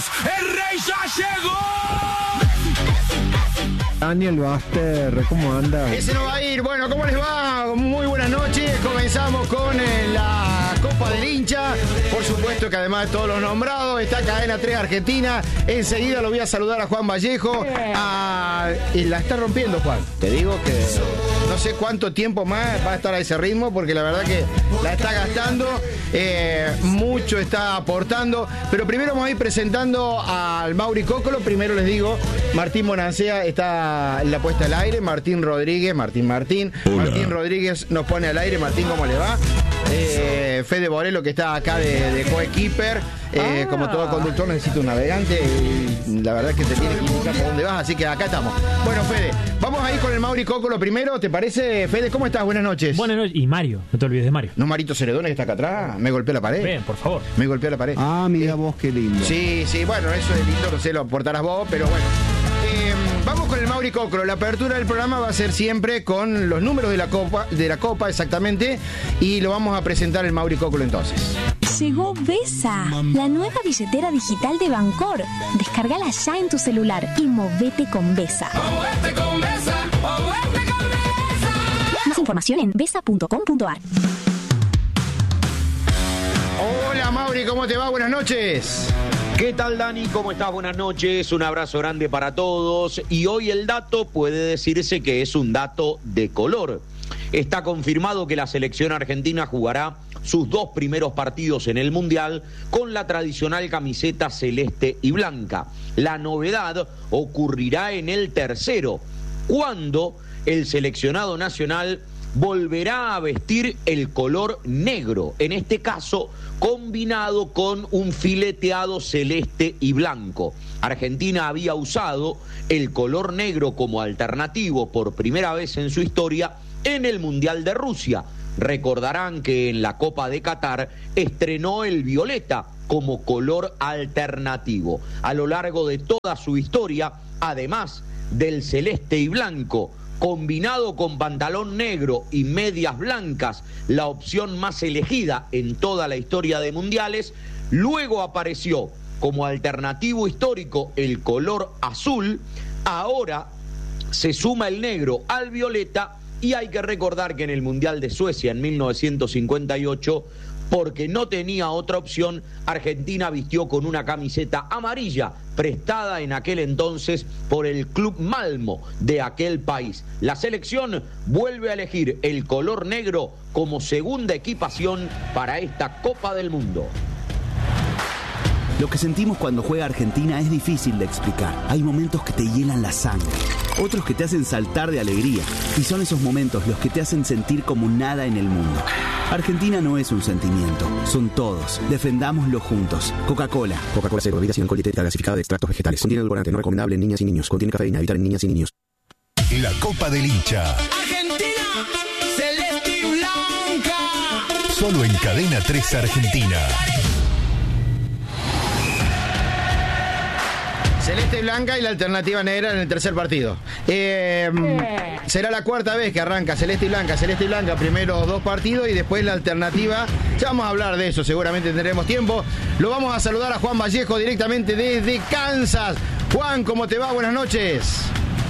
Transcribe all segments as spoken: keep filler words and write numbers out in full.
Dios, el rey ya llegó. Daniel Baster, ¿cómo anda? Ese no va a ir. Bueno, ¿cómo les va? Muy buenas noches. Comenzamos con eh, la Copa del Hincha. Por supuesto que además de todos los nombrados, está Cadena tres Argentina. Enseguida lo voy a saludar a Juan Vallejo. A... Y la está rompiendo, Juan. Te digo que no sé cuánto tiempo más va a estar a ese ritmo, porque la verdad que la está gastando. Eh, mucho está aportando. Pero primero vamos a ir presentando al Mauri Cócolo. Primero les digo, Martín Bonancea está en la puesta al aire. Martín Rodríguez, Martín Martín. Hola. Martín Rodríguez nos pone al aire. Martín, ¿cómo le va? Eh, Fede Borello, que está acá de, de coequiper. Eh, ah. Como todo conductor necesita un navegante y la verdad es que te tiene que indicar por dónde vas, así que acá estamos. Bueno, Fede, vamos a ir con el Mauri Cócolo primero, ¿te parece? Fede, ¿cómo estás? Buenas noches. Buenas noches. Y Mario, no te olvides de Mario. No, Marito Ceredone, que está acá atrás, me golpeó la pared. Ven, por favor. Me golpeó la pared. Ah, mira eh, vos, qué lindo. Sí, sí, bueno, eso es lindo, no sé, lo aportarás vos, pero bueno. Eh, vamos con el Mauri Cócolo. La apertura del programa va a ser siempre con los números de la Copa, de la Copa exactamente, y lo vamos a presentar el Mauri Cócolo entonces. Llegó Vesa, la nueva billetera digital de Bancor. Descárgala ya en tu celular y movete con Vesa. Movete con Vesa, movete con Vesa. Más información en vesa punto com punto ar. Hola Mauri, ¿cómo te va? Buenas noches. ¿Qué tal, Dani? ¿Cómo estás? Buenas noches, un abrazo grande para todos. Y hoy el dato puede decirse que es un dato de color. Está confirmado que la selección argentina jugará sus dos primeros partidos en el Mundial con la tradicional camiseta celeste y blanca. La novedad ocurrirá en el tercero, cuando el seleccionado nacional volverá a vestir el color negro, en este caso combinado con un fileteado celeste y blanco. Argentina había usado el color negro como alternativo por primera vez en su historia en el Mundial de Rusia. Recordarán que en la Copa de Qatar estrenó el violeta como color alternativo. A lo largo de toda su historia, además del celeste y blanco, combinado con pantalón negro y medias blancas, la opción más elegida en toda la historia de mundiales, luego apareció como alternativo histórico el color azul, ahora se suma el negro al violeta. Y hay que recordar que en el Mundial de Suecia en mil novecientos cincuenta y ocho, porque no tenía otra opción, Argentina vistió con una camiseta amarilla, prestada en aquel entonces por el Club Malmo de aquel país. La selección vuelve a elegir el color negro como segunda equipación para esta Copa del Mundo. Lo que sentimos cuando juega Argentina es difícil de explicar. Hay momentos que te hielan la sangre, otros que te hacen saltar de alegría, y son esos momentos los que te hacen sentir como nada en el mundo. Argentina no es un sentimiento, son todos. Defendámoslo juntos. Coca-Cola. Coca-Cola Cero, bebida sin alcohol, dietética gasificada de extractos vegetales. Contiene edulcorante, no recomendable en niñas y niños. Contiene cafeína, evitar en niñas y niños. La Copa del Hincha. Argentina, celeste y blanca. Solo en Cadena tres Argentina. Celeste y blanca y la alternativa negra en el tercer partido. Eh, será la cuarta vez que arranca Celeste y blanca, Celeste y blanca, primero dos partidos y después la alternativa. Ya vamos a hablar de eso, seguramente tendremos tiempo. Lo vamos a saludar a Juan Vallejo directamente desde Kansas. Juan, ¿cómo te va? Buenas noches.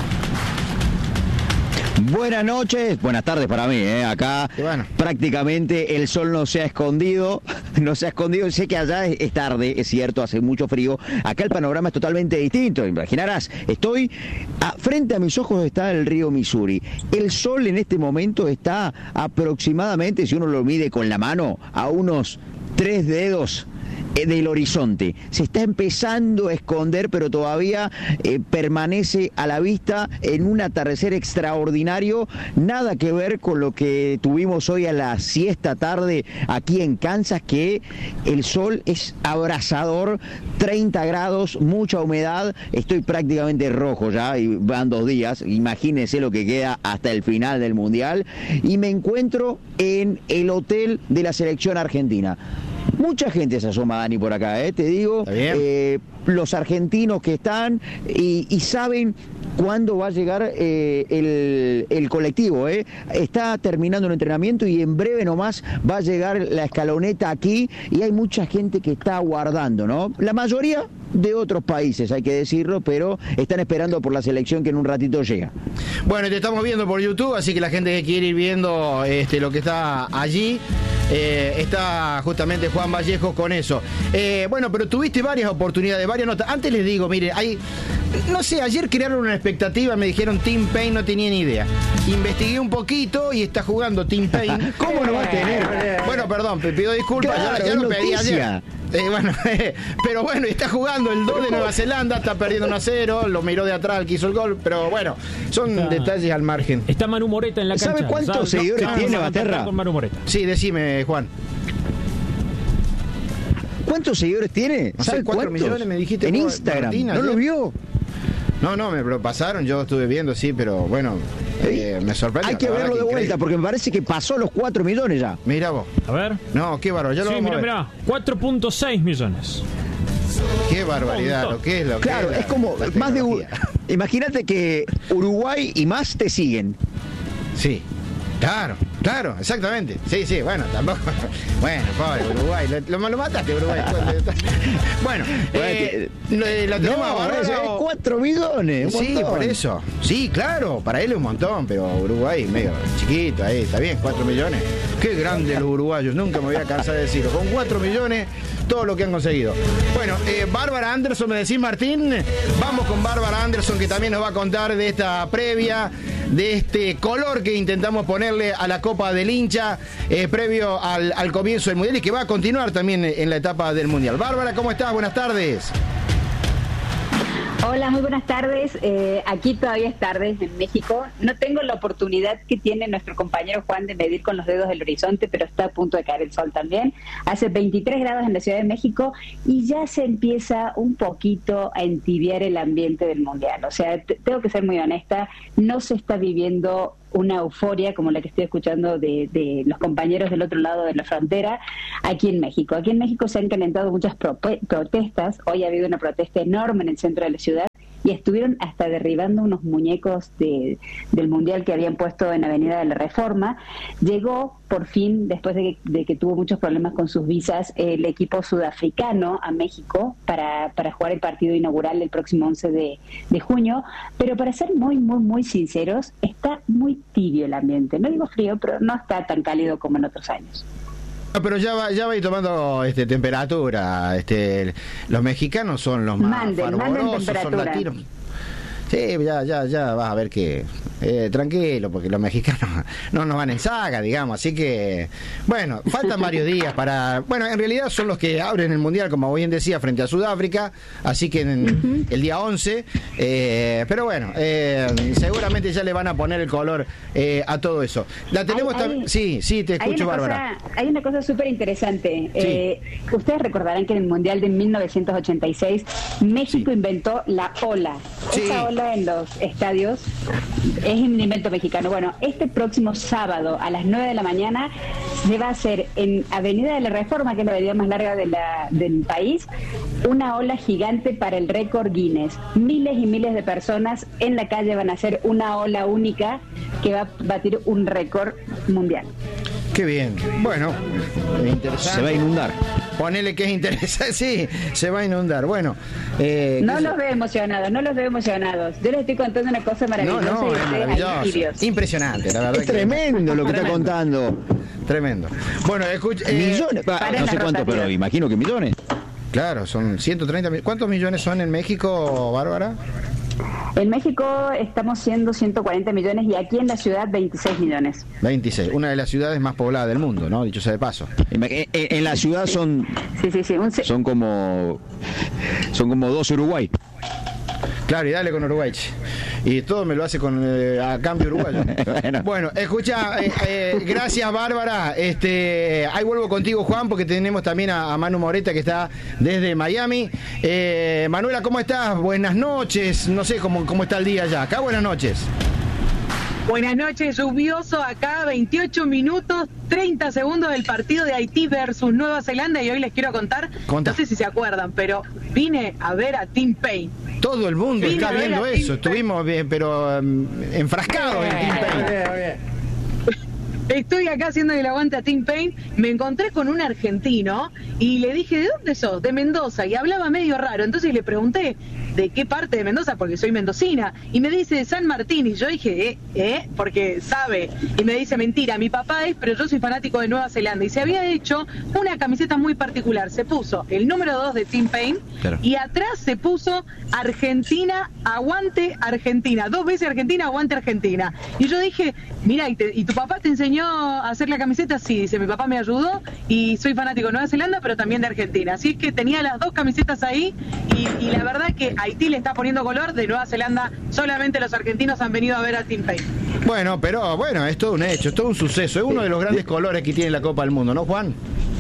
Buenas noches, buenas tardes para mí, ¿eh? Acá bueno. Prácticamente el sol no se ha escondido, no se ha escondido, sé que allá es, es tarde, es cierto, hace mucho frío, acá el panorama es totalmente distinto, imaginarás, estoy, a, frente a mis ojos está el río Missouri, el sol en este momento está aproximadamente, si uno lo mide con la mano, a unos tres dedos del horizonte. Se está empezando a esconder, pero todavía eh, permanece a la vista en un atardecer extraordinario, nada que ver con lo que tuvimos hoy a la siesta tarde aquí en Kansas, que el sol es abrasador, treinta grados, mucha humedad, estoy prácticamente rojo ya, y van dos días, imagínense lo que queda hasta el final del Mundial, y me encuentro en el hotel de la selección argentina. Mucha gente se asoma, Dani, por acá, ¿eh? Te digo, eh, los argentinos que están y, y saben cuándo va a llegar eh, el, el colectivo, ¿eh? Está terminando un entrenamiento y en breve nomás va a llegar la escaloneta aquí y hay mucha gente que está aguardando, ¿no? La mayoría de otros países, hay que decirlo, pero están esperando por la selección que en un ratito llega. Bueno, te estamos viendo por YouTube, así que la gente que quiere ir viendo este, lo que está allí, eh, está justamente Juan Vallejo con eso. Eh, bueno, pero tuviste varias oportunidades, varias notas. Antes les digo, mire, hay, no sé, ayer crearon una expectativa, me dijeron Tim Payne, no tenía ni idea. Investigué un poquito y está jugando Tim Payne. ¿Cómo no va a tener? Bueno, perdón, te pido disculpas, Claro, ya, ya lo es pedí noticia. ayer. Eh, bueno, eh, pero bueno, está jugando el dos de Nueva Zelanda, está perdiendo uno a cero, lo miró de atrás, el que hizo el gol, pero bueno, son Está- detalles al margen. Está Manu Moreta en la cancha. ¿Sabe cuántos ¿Sabe? seguidores No, tiene vamos a contactar Baterra? con Manu Moreta. Sí, decime, Juan. ¿Cuántos seguidores tiene? No sé, ¿Sabe cuatro cuántos? millones me dijiste En vos, Instagram. Martín, ¿No ayer. lo vio? No, no, me lo pasaron, yo estuve viendo, sí, pero bueno, eh, me sorprendió. Hay que la verdad verlo de vuelta increíble. porque me parece que pasó los cuatro millones ya. Mira vos. A ver. No, qué bárbaro, ya lo Sí, vamos mira, a ver. mira. cuatro punto seis millones. Qué barbaridad, Montón. lo que es lo que Claro, es, la- es como la más de... tecnología. Imagínate que Uruguay y más te siguen. Sí, claro, claro, exactamente. Sí, sí, bueno, tampoco. Bueno, pobre Uruguay, lo, lo, lo mataste, Uruguay. Bueno, eh, lo- la tenemos a No, Bárbara, es o- cuatro millones. un Sí, montón. por eso. Sí, claro, para él es un montón, pero Uruguay medio chiquito, ahí está bien, cuatro millones. Qué grande los uruguayos, nunca me voy a cansar de decirlo. Con cuatro millones, todo lo que han conseguido. Bueno, eh, Bárbara Anderson, me decís, Martín. Vamos con Bárbara Anderson, que también nos va a contar de esta previa, de este color que intentamos ponerle a la Copa del Hincha, eh, previo al, al comienzo del Mundial y que va a continuar también en la etapa del Mundial. Bárbara, ¿cómo estás? Buenas tardes. Hola, muy buenas tardes. Eh, aquí todavía es tarde en México. No tengo la oportunidad que tiene nuestro compañero Juan de medir con los dedos el horizonte, pero está a punto de caer el sol también. Hace veintitrés grados en la Ciudad de México y ya se empieza un poquito a entibiar el ambiente del Mundial. O sea, t- tengo que ser muy honesta, no se está viviendo una euforia como la que estoy escuchando de, de los compañeros del otro lado de la frontera aquí en México. Aquí en México se han calentado muchas pro- protestas. Hoy ha habido una protesta enorme en el centro de la ciudad y estuvieron hasta derribando unos muñecos de, del Mundial que habían puesto en Avenida de la Reforma. Llegó por fin, después de que, de que tuvo muchos problemas con sus visas, el equipo sudafricano a México para, para jugar el partido inaugural el próximo once de, de junio. Pero para ser muy, muy, muy sinceros, está muy tibio el ambiente. No digo frío, pero no está tan cálido como en otros años. No, pero ya va, ya va a ir tomando este, temperatura. Este, los mexicanos son los más Manden, manden fervorosos, son temperatura. latinos. Sí, ya, ya, ya vas a ver que eh, tranquilo, porque los mexicanos no nos van en saga, digamos. Así que, bueno, faltan varios días para. Bueno, en realidad son los que abren el mundial, como bien decía, frente a Sudáfrica. Así que en, uh-huh. el día once. Eh, pero bueno, eh, seguramente ya le van a poner el color eh, a todo eso. La tenemos Hay- tam- hay- Sí, sí, te escucho, hay una Bárbara. cosa, hay una cosa súper interesante. Eh, ustedes recordarán que en el Mundial de mil novecientos ochenta y seis México Sí. inventó la ola. Sí. Esa ola en los estadios es un invento mexicano. Bueno, este próximo sábado a las nueve de la mañana se va a hacer en Avenida de la Reforma, que es la avenida más larga de la, del país, una ola gigante para el récord Guinness. Miles y miles de personas en la calle van a hacer una ola única que va a batir un récord mundial. Qué bien. Bueno, interesante. Se va a inundar. Ponele que es interesante. Sí, se va a inundar. Bueno. Eh, No qué los sé- veo emocionados, no los veo emocionados. Yo les estoy contando una cosa No, maravillosa no, y es ustedes ahí maravilloso. tibios. Impresionante, la verdad. Es que- tremendo lo que está Tremendo. contando. Tremendo. Bueno, escucha. eh, Millones. bah, paren no la sé cuánto, rotativa. pero imagino que millones. Claro, son ciento treinta mil. ¿Cuántos millones son en México, Bárbara? En México estamos siendo ciento cuarenta millones y aquí en la ciudad veintiséis millones. veintiséis. Una de las ciudades más pobladas del mundo, ¿no? Dicho sea de paso. Ima- En, en la ciudad son Sí, sí, sí. Un ce- son como son como dos Uruguay. Claro, y dale con Uruguay. Y todo me lo hace con eh, a cambio uruguayo. Bueno. Bueno, escucha, eh, eh, gracias Bárbara. Este, ahí vuelvo contigo, Juan, porque tenemos también a, a Manu Moreta que está desde Miami. Eh, Manuela, ¿cómo estás? Buenas noches. No sé cómo, cómo está el día allá. Acá, buenas noches. Buenas noches, lluvioso acá, veintiocho minutos, treinta segundos del partido de Haití versus Nueva Zelanda y hoy les quiero contar, Contá. no sé si se acuerdan, pero vine a ver a Tim Payne. Todo el mundo Vine está a ver viendo a eso. Tim Estuvimos, eh, pero um, enfrascados en Tim Payne. Estoy acá haciendo el aguante a Tim Payne. Me encontré con un argentino y le dije, ¿de dónde sos? De Mendoza. Y hablaba medio raro. Entonces le pregunté, ¿de qué parte de Mendoza? Porque soy mendocina. Y me dice, de San Martín. Y yo dije, ¿eh? ¿eh? Porque sabe. Y me dice, mentira, mi papá es, pero yo soy fanático de Nueva Zelanda. Y se había hecho una camiseta muy particular. Se puso el número dos de Tim Payne. Claro. Y atrás se puso Argentina, aguante Argentina. Dos veces Argentina, aguante Argentina. Y yo dije, mira, ¿y, te, ¿y tu papá te enseñó a hacer la camiseta? Sí, dice, mi papá me ayudó y soy fanático de Nueva Zelanda, pero también de Argentina. Así es que tenía las dos camisetas ahí y, y la verdad que Haití le está poniendo color. De Nueva Zelanda solamente los argentinos han venido a ver a Tim Payne. Bueno, pero bueno, es todo un hecho, es todo un suceso. Es uno de los grandes colores que tiene la Copa del Mundo, ¿no, Juan?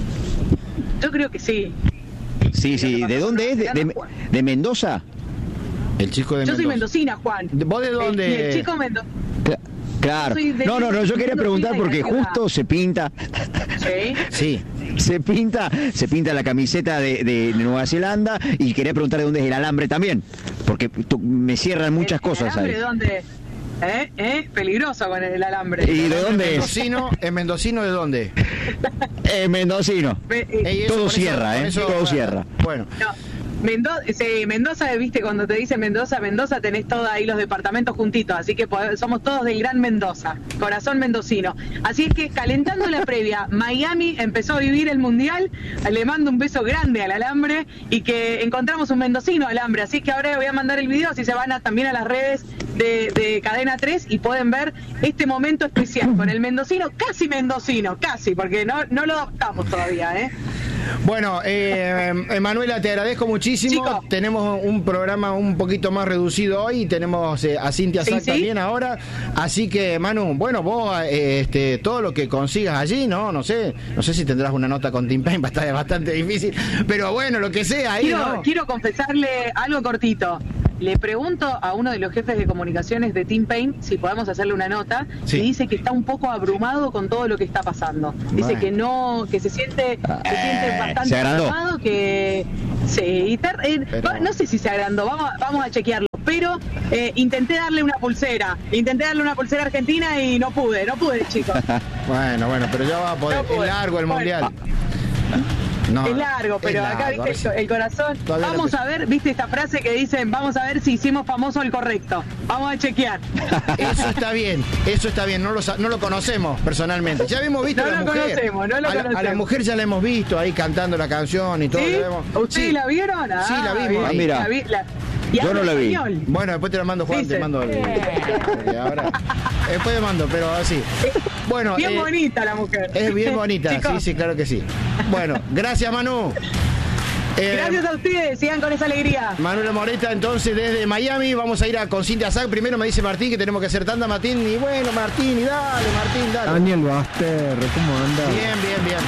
Yo creo que sí. Sí, sí. ¿De dónde es? ¿De, de, de Mendoza? El chico de Yo Mendoza. soy mendocina, Juan. ¿Vos de dónde? El, el chico Mendoza. Claro. No, no, no, yo quería preguntar porque justo se pinta. Sí. Sí. Se pinta, se pinta la camiseta de, de Nueva Zelanda y quería preguntar de dónde es el alambre también, porque tú, me cierran muchas ¿El, cosas el alambre ahí. ¿Dónde? ¿Eh? ¿Eh? Peligroso con el alambre. ¿Y de dónde es? Mendocino, ¿es mendocino de dónde? Eh, mendocino. Me, eh, Todo eso, cierra, eso, ¿eh? eso, Todo bueno, cierra. Bueno. No. Mendoza, sí, Mendoza, viste, cuando te dicen Mendoza, Mendoza, tenés todos ahí los departamentos juntitos, así que somos todos del Gran Mendoza, corazón mendocino. Así es que calentando la previa, Miami empezó a vivir el Mundial, le mando un beso grande al alambre y que encontramos un mendocino alambre, así que ahora voy a mandar el video, así se van a, también a las redes de, de Cadena tres y pueden ver este momento especial con el mendocino, casi mendocino, casi, porque no, no lo adoptamos todavía, ¿eh? Bueno, eh, Manuela, te agradezco muchísimo. Chico. Tenemos un programa un poquito más reducido hoy. Tenemos eh, a Cintia Sack sí, sí. también ahora. Así que, Manu, bueno, vos, eh, este, todo lo que consigas allí, ¿no? No sé, no sé si tendrás una nota con Tim Payne, bastante, bastante difícil. Pero bueno, lo que sea ahí, quiero, ¿no? Quiero confesarle algo cortito. Le pregunto a uno de los jefes de comunicaciones de Tim Payne si podemos hacerle una nota sí. y dice que está un poco abrumado con todo lo que está pasando. Dice bueno. que no, que se siente, se siente bastante abrumado, que sí, eh, pero... no sé si se agrandó, vamos, vamos a chequearlo, pero eh, intenté darle una pulsera, intenté darle una pulsera argentina y no pude, no pude, chicos. Bueno, bueno, pero ya va a poder, no es largo el bueno. mundial. No, es largo, pero es acá largo, viste el corazón. Vamos a ver, viste esta frase que dicen, vamos a ver si hicimos famoso el correcto. Vamos a chequear. Eso está bien, eso está bien, no lo, no lo conocemos personalmente. Ya hemos visto no a la lo mujer. Conocemos, no lo a, la, conocemos. a la mujer ya la hemos visto ahí cantando la canción y todo. ¿Sí? Lo ¿Ustedes sí. la vieron? Ah, sí, la vimos. Ah, mira. La vi, la... Yo no la vi. Bueno, después te la mando, Juan, Dice. te mando. El... Eh, ahora, después te mando, pero así. Bueno, bien eh, bonita la mujer. Es bien bonita, sí, sí, claro que sí. Bueno, gracias, Manu. Eh, Gracias a ustedes, sigan con esa alegría. Manuela Moreta, entonces desde Miami vamos a ir a con Cintia Sack. Primero me dice Martín que tenemos que hacer tanda, Martín. Y bueno, Martín, y dale, Martín, dale. Daniel Baster, ¿cómo anda? Bien, bien, bien.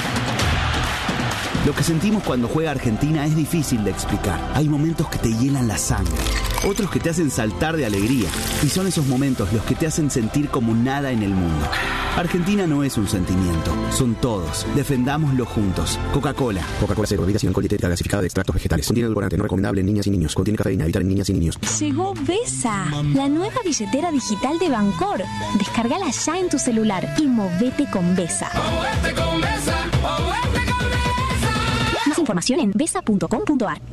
Lo que sentimos cuando juega Argentina es difícil de explicar. Hay momentos que te hielan la sangre, otros que te hacen saltar de alegría. Y son esos momentos los que te hacen sentir como nada en el mundo. Argentina no es un sentimiento, son todos. Defendámoslo juntos. Coca-Cola. Coca-Cola cero, bebida sin alcohol dietética gasificada de extractos vegetales. Contiene edulcorante no recomendable en niñas y niños. Contiene cafeína, evitar en niñas y niños. Llegó Vesa, la nueva billetera digital de Bancor. Descárgala ya en tu celular y movete con Vesa. ¡Movete con Vesa! ¡Movete con Vesa! Más información en vesa punto com punto ar.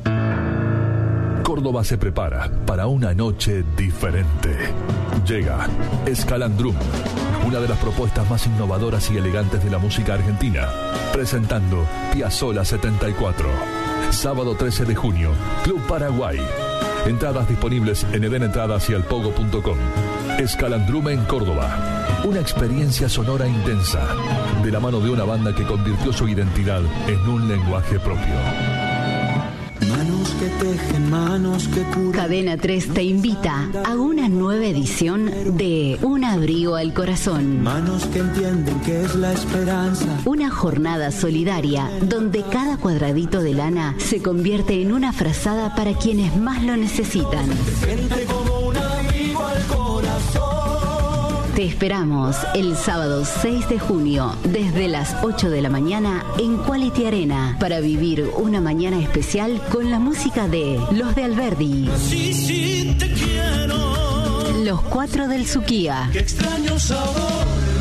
Córdoba se prepara para una noche diferente. Llega Escalandrum, una de las propuestas más innovadoras y elegantes de la música argentina, presentando Piazzolla setenta y cuatro. Sábado trece de junio, Club Paraguay. Entradas disponibles en edenentradas y alpogo punto com. Escalandrum en Córdoba. Una experiencia sonora intensa, de la mano de una banda que convirtió su identidad en un lenguaje propio. Manos que tejen, manos que curan. Cadena tres te invita a una nueva edición de Un abrigo al corazón. Manos que entienden que es la esperanza. Una jornada solidaria donde cada cuadradito de lana se convierte en una frazada para quienes más lo necesitan. Gente como un abrigo al corazón. Te esperamos el sábado seis de junio desde las ocho de la mañana en Quality Arena para vivir una mañana especial con la música de Los de Alberdi, Sí, sí, te quiero. Los Cuatro del Suquía, Qué extraño sabor.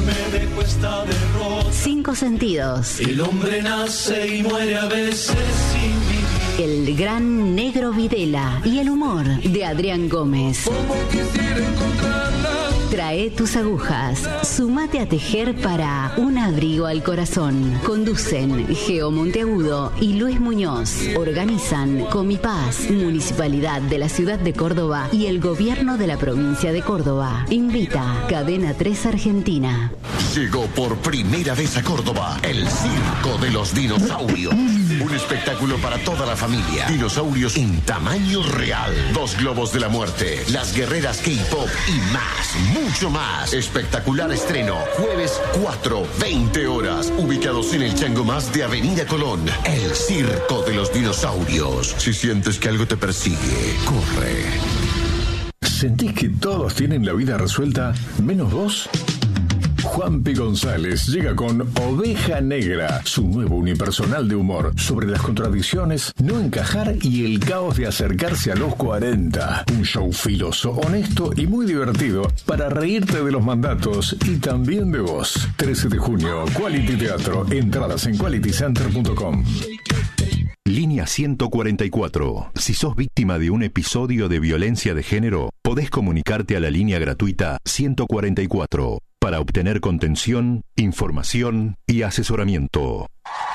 me dejó esta derrota. Cinco sentidos. El hombre nace y muere a veces sin vivir. El gran Negro Videla y el humor de Adrián Gómez. Como quisiera encontrarla. Trae tus agujas, sumate a tejer para un abrigo al corazón. Conducen Geo Monteagudo y Luis Muñoz. Organizan Comipaz, Municipalidad de la Ciudad de Córdoba y el Gobierno de la Provincia de Córdoba. Invita Cadena tres Argentina. Llegó por primera vez a Córdoba el Circo de los Dinosaurios. Un espectáculo para toda la familia. Dinosaurios en tamaño real. Dos globos de la muerte. Las guerreras K-pop y más. Mucho más. Espectacular estreno. Jueves cuatro, veinte horas. Ubicados en el Chango Más de Avenida Colón. El Circo de los Dinosaurios. Si sientes que algo te persigue, corre. ¿Sentís que todos tienen la vida resuelta, menos vos? Juanpi González llega con Oveja Negra, su nuevo unipersonal de humor sobre las contradicciones, no encajar y el caos de acercarse a los cuarenta. Un show filoso, honesto y muy divertido para reírte de los mandatos y también de vos. trece de junio, Quality Teatro. Entradas en quality center punto com. Línea ciento cuarenta y cuatro. Si sos víctima de un episodio de violencia de género, podés comunicarte a la línea gratuita ciento cuarenta y cuatro para obtener contención, información y asesoramiento.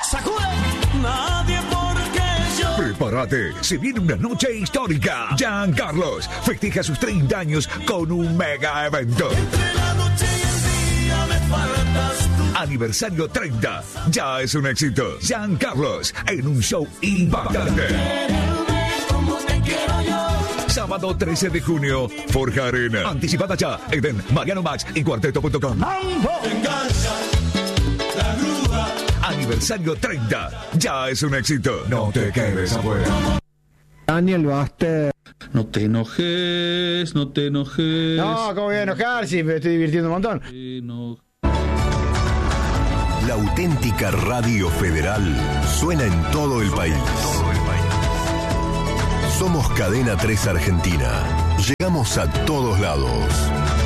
Prepárate, se viene una noche histórica. Giancarlos festeja sus treinta años con un mega evento. Aniversario treinta. Ya es un éxito. Giancarlos en un show impactante. Sábado trece de junio, Forja Arena. Anticipada ya, Eden, Mariano Max y cuarteto punto com. Aniversario treinta. Ya es un éxito. No te quedes afuera. Daniel Baster. No te enojes, no te enojes. No, ¿cómo voy a enojar si me estoy divirtiendo un montón? No. La auténtica Radio Federal suena en todo el país. Somos Cadena tres Argentina. Llegamos a todos lados.